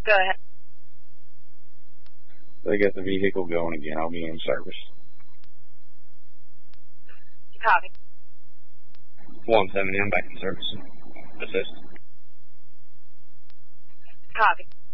Go ahead. They got the vehicle going again. I'll be in service. Copy. 170, I'm back in service. Assist. Copy.